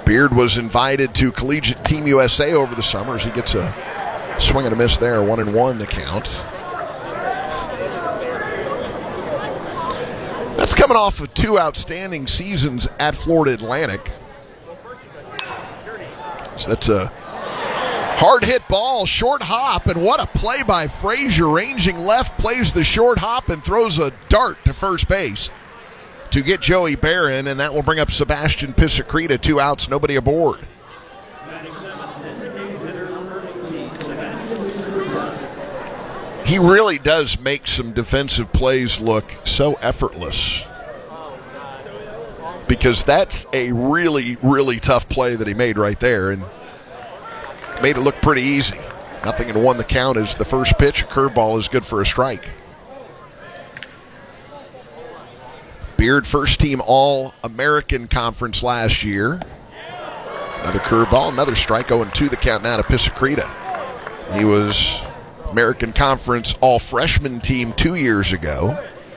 Beard was invited to Collegiate Team USA over the summer as he gets a swing and a miss there. 1-1 the count. That's coming off of 2 outstanding seasons at Florida Atlantic. So that's a hard hit ball, short hop, and what a play by Frazier. Ranging left, plays the short hop and throws a dart to first base to get Joey Barron, and that will bring up Sebastian Pisacreta. 2 outs, nobody aboard. He really does make some defensive plays look so effortless, because that's a really, really tough play that he made right there and made it look pretty easy. 0-1 the count is the first pitch. A curveball is good for a strike. Beard, first team All-American Conference last year. Another curveball, another strike. 0-2 the count now to Pisacreta. He was American Conference All-Freshman team 2 years ago.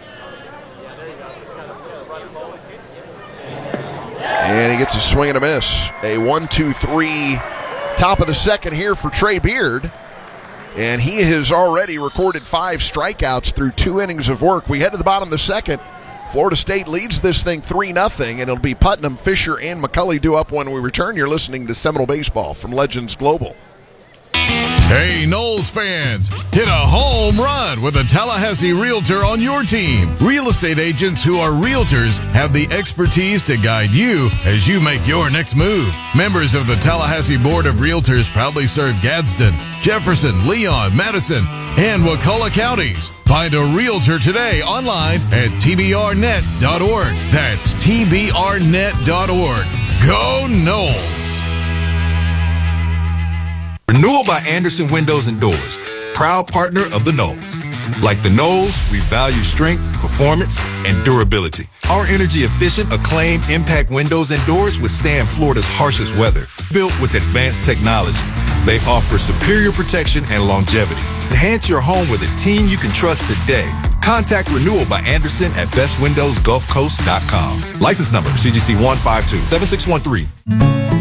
And he gets a swing and a miss. A 1-2-3 top of the second here for Trey Beard. And he has already recorded 5 strikeouts through 2 innings of work. We head to the bottom of the second. Florida State leads this thing 3-0, and it'll be Putnam, Fisher, and McCulley due up when we return. You're listening to Seminole Baseball from Legends Global. Hey, Noles fans, hit a home run with a Tallahassee Realtor on your team. Real estate agents who are realtors have the expertise to guide you as you make your next move. Members of the Tallahassee Board of Realtors proudly serve Gadsden, Jefferson, Leon, Madison, and Wakulla counties. Find a realtor today online at tbrnet.org. That's tbrnet.org. Go Noles! Renewal by Anderson Windows and Doors, proud partner of the Noles. Like the Noles, we value strength, performance, and durability. Our energy-efficient, acclaimed impact windows and doors withstand Florida's harshest weather. Built with advanced technology, they offer superior protection and longevity. Enhance your home with a team you can trust today. Contact Renewal by Anderson at bestwindowsgulfcoast.com. License number CGC 1527613.